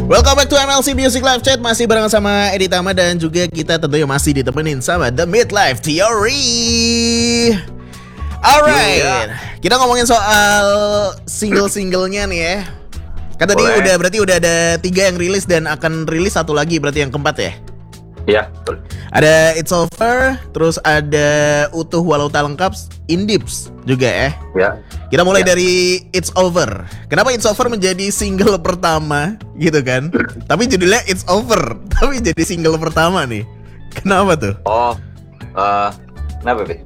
Welcome back to MLC Music Live Chat. Masih barengan sama Edi Tama dan juga kita tentunya masih ditemenin sama The Midlife Theory. Alright, kita ngomongin soal single-singlenya nih ya. Kan tadi berarti udah ada 3 yang rilis dan akan rilis satu lagi berarti yang keempat ya? Iya, betul. Ada It's Over, terus ada Utuh Walau Tak Lengkap, Indips juga ya? Ya. Kita mulai dari It's Over. Kenapa It's Over menjadi single pertama gitu kan? Tapi judulnya It's Over, tapi jadi single pertama nih. Kenapa tuh? Kenapa, Bi?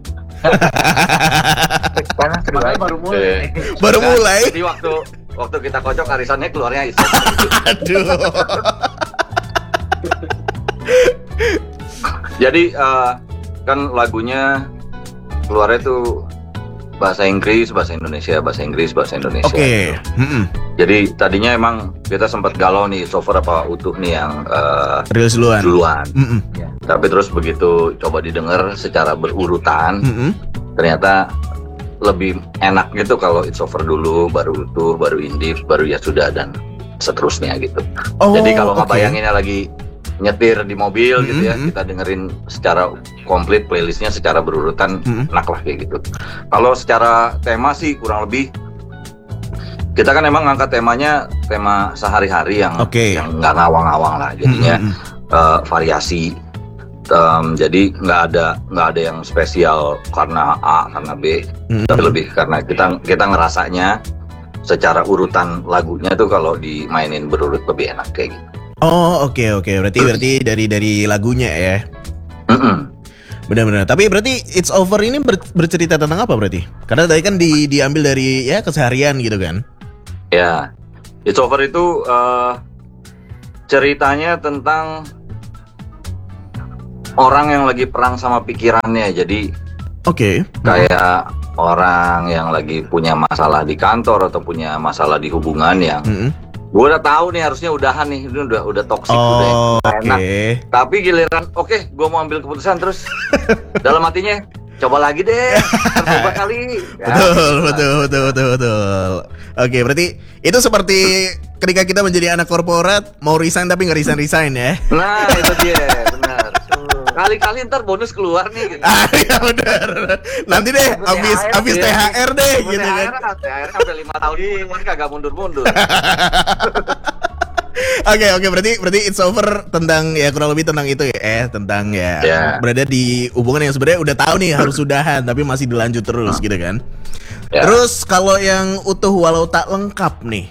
Karena baru mulai. Baru mulai? Jadi waktu kita kocok arisannya keluarnya It's Over. Aduh. Jadi kan lagunya keluarnya tuh bahasa Inggris, bahasa Indonesia, bahasa Inggris, bahasa Indonesia. Oke. Jadi tadinya emang kita sempat galau nih, It's Over apa Utuh nih yang Rilis duluan. Ya. Tapi terus begitu coba didengar secara berurutan, ternyata lebih enak gitu kalau It's Over dulu, baru Utuh, baru Indif, baru Ya Sudah dan seterusnya gitu. Jadi kalau ngebayanginnya lagi nyetir di mobil gitu ya, kita dengerin secara komplit playlistnya secara berurutan, enak lah kayak gitu. Kalau secara tema sih kurang lebih kita kan emang ngangkat tema sehari-hari yang nggak ngawang-ngawang lah, jadinya variasi. Jadi nggak ada yang spesial karena A karena B, tapi lebih karena kita ngerasanya secara urutan lagunya tuh kalau dimainin berurut lebih enak kayak gitu. Oh oke. Berarti dari lagunya ya. Benar-benar. Tapi berarti It's Over ini bercerita tentang apa berarti? Karena tadi kan diambil dari ya keseharian gitu kan? Ya, It's Over itu ceritanya tentang orang yang lagi perang sama pikirannya. Jadi kayak orang yang lagi punya masalah di kantor atau punya masalah di hubungan yang gue udah tahu nih harusnya udahan nih, ini udah toksik, udah enak. Tapi giliran gue mau ambil keputusan terus dalam hatinya coba lagi deh, coba kali. Betul. Oke, berarti itu seperti ketika kita menjadi anak korporat mau resign tapi nggak resign ya? Nah itu dia, benar. Kali-kali ntar bonus keluar nih. Gitu. Iya benar. Nanti deh habis THR deh gitu kan. THR sampai 5 tahun ini kagak mundur-mundur. Oke, berarti It's Over tentang ya kurang lebih tentang itu ya, tentang berada di hubungan yang sebenarnya udah tahu nih harus sudahan tapi masih dilanjut terus gitu kan. Terus kalau yang Utuh Walau Tak Lengkap nih.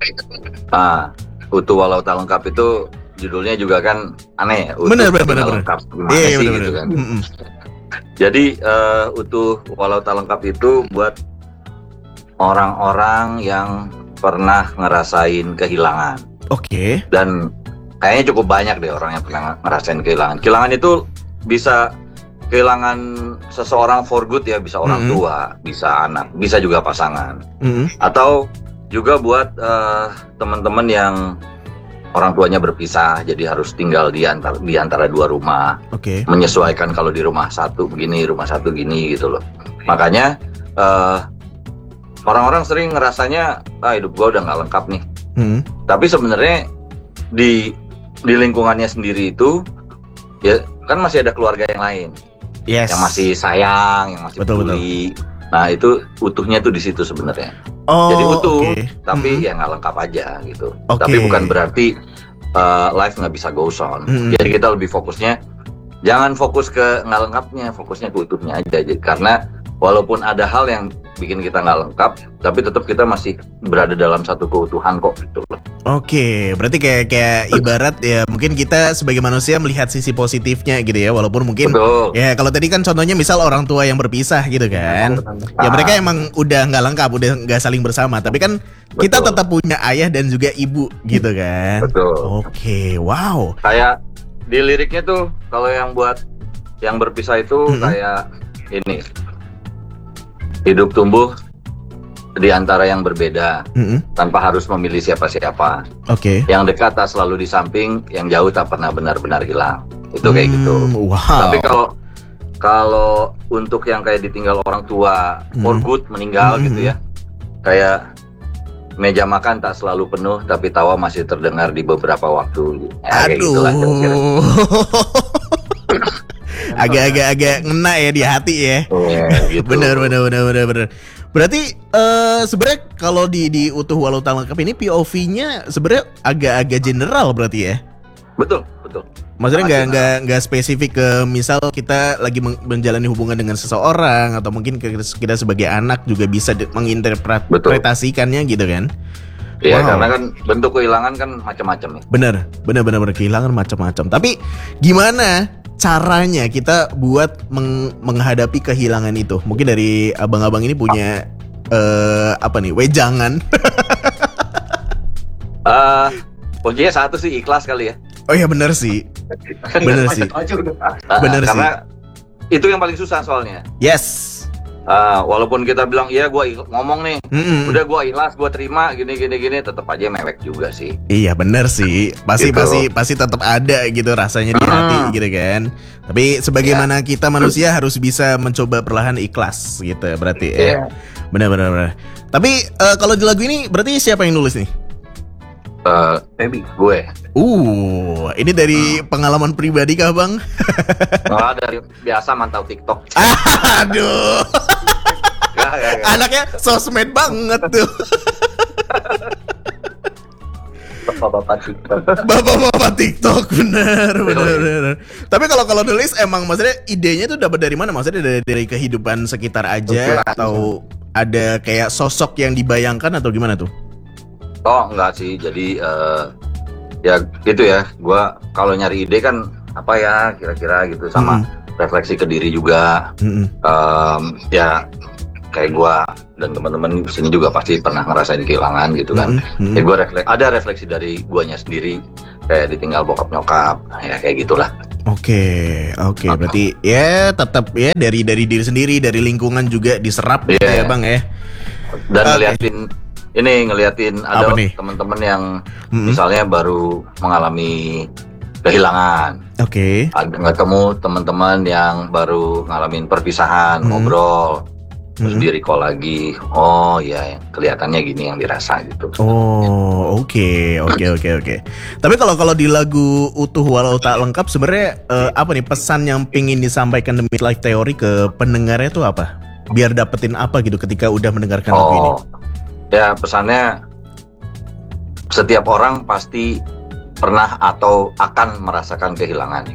Utuh Walau Tak Lengkap itu judulnya juga kan aneh ya. Bener. Lengkap gimana sih gitu kan. Jadi Utuh Walau Tak Lengkap itu buat orang-orang yang pernah ngerasain kehilangan. Dan kayaknya cukup banyak deh orang yang pernah ngerasain kehilangan. Kehilangan itu bisa kehilangan seseorang for good ya, bisa orang tua, bisa anak, bisa juga pasangan. Atau juga buat teman-teman yang orang tuanya berpisah, jadi harus tinggal di antara 2 rumah. Menyesuaikan kalau di rumah satu begini, rumah satu gini gitu loh. Makanya orang-orang sering ngerasanya hidup gue udah nggak lengkap nih. Tapi sebenarnya di lingkungannya sendiri itu ya kan masih ada keluarga yang lain, yang masih sayang, yang masih peduli. Nah itu utuhnya tuh di situ sebenarnya. Jadi utuh, tapi ya nggak lengkap aja gitu. Tapi bukan berarti life nggak bisa goes on. Jadi kita lebih fokusnya jangan fokus ke nggak lengkapnya, fokusnya ke utuhnya aja. Jadi, karena walaupun ada hal yang bikin kita nggak lengkap, tapi tetap kita masih berada dalam satu keutuhan kok gitu. Berarti kayak ibarat ya mungkin kita sebagai manusia melihat sisi positifnya gitu ya, walaupun mungkin ya kalau tadi kan contohnya misal orang tua yang berpisah gitu kan, ya mereka emang udah nggak lengkap, udah nggak saling bersama, tapi kan kita tetap punya ayah dan juga ibu gitu kan. Wow. Kayak di liriknya tuh kalau yang buat yang berpisah itu kayak ini, hidup tumbuh di antara yang berbeda, tanpa harus memilih siapa-siapa. Yang dekat tak selalu di samping, yang jauh tak pernah benar-benar hilang. Itu kayak gitu. Tapi kalau untuk yang kayak ditinggal orang tua, for good, meninggal gitu ya, kayak meja makan tak selalu penuh, tapi tawa masih terdengar di beberapa waktu. Ya, aduh. Agak ngena ya di hati ya. Gitu. Bener. Berarti sebenarnya kalau di Utuh Walau Tak Lengkap ini POV-nya sebenarnya agak-agak general berarti ya. Betul. Maksudnya nggak spesifik ke misal kita lagi menjalani hubungan dengan seseorang atau mungkin kita sebagai anak juga bisa menginterpretasikannya gitu kan? Iya, karena kan bentuk kehilangan kan macam-macam ya. Bener kehilangan macam-macam. Tapi gimana caranya kita buat menghadapi kehilangan itu? Mungkin dari abang-abang ini punya wejangan. Kuncinya satu sih, ikhlas kali ya. Oh iya benar sih. Karena itu yang paling susah soalnya. Yes. Walaupun kita bilang iya gue ngomong nih, udah gue ikhlas, gue terima gini, tetap aja mewek juga sih. Iya benar sih, pasti tetap ada gitu rasanya di hati gitu kan. Tapi sebagaimana kita manusia harus bisa mencoba perlahan ikhlas gitu berarti ya. Benar. Tapi kalau di lagu ini berarti siapa yang nulis nih? Maybe gue. Ini dari pengalaman pribadi kah bang? Dari biasa mantau TikTok. Aduh. Gak. Anaknya sosmed banget tuh. Bapak-bapak TikTok bener. Tapi kalau nulis emang maksudnya idenya tuh dapat dari mana? Maksudnya dari kehidupan sekitar aja atau ada kayak sosok yang dibayangkan atau gimana tuh? Oh enggak sih, jadi ya gitu ya. Gua kalau nyari ide kan apa ya kira-kira gitu sama refleksi ke diri juga. Ya kayak gua dan teman-teman sini juga pasti pernah ngerasain kehilangan gitu kan. Ya gua ada refleksi dari guanya sendiri, kayak ditinggal bokap nyokap, ya kayak gitulah. Oke. Berarti ya tetap ya dari diri sendiri, dari lingkungan juga diserap gitu ya bang ya. Dan ngeliatin ada teman-teman yang misalnya baru mengalami kehilangan. Ada ketemu teman-teman yang baru ngalamin perpisahan, ngobrol, terus di recall lagi. Oh ya, kelihatannya gini yang dirasa gitu. Oh, oke. Tapi kalau di lagu Utuh Walau Tak Lengkap sebenarnya apa nih pesan yang pingin disampaikan The Midlife Theory ke pendengarnya tuh apa? Biar dapetin apa gitu ketika udah mendengarkan lagu ini? Ya pesannya setiap orang pasti pernah atau akan merasakan kehilangan.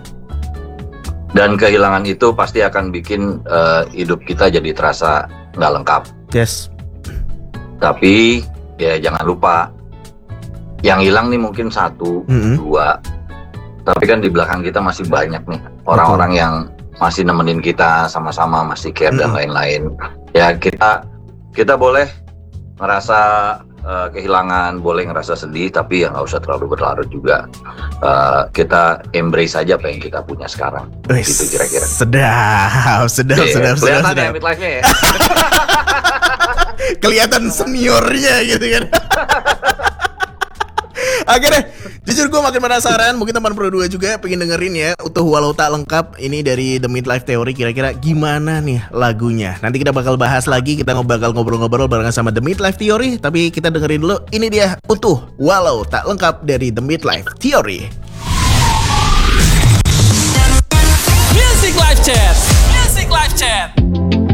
Dan kehilangan itu pasti akan bikin hidup kita jadi terasa nggak lengkap. Yes. Tapi ya jangan lupa yang hilang nih mungkin 1, 2. Tapi kan di belakang kita masih banyak nih orang-orang yang masih nemenin kita sama-sama, masih care dan lain-lain. Ya kita boleh ngerasa kehilangan, boleh ngerasa sedih, tapi ya nggak usah terlalu berlarut juga. Kita embrace aja apa yang kita punya sekarang. Gitu kira-kira. Sedap. Kelihatan ya midlife-nya ya. Kelihatan seniornya gitu kan. Oke deh, jujur gue makin penasaran. Mungkin teman Pro 2 juga pengen dengerin ya Utuh Walau Tak Lengkap ini dari The Midlife Theory. Kira-kira gimana nih lagunya? Nanti kita bakal bahas lagi. Kita bakal ngobrol-ngobrol barengan sama The Midlife Theory. Tapi kita dengerin dulu. Ini dia Utuh Walau Tak Lengkap dari The Midlife Theory. Music Live Chat.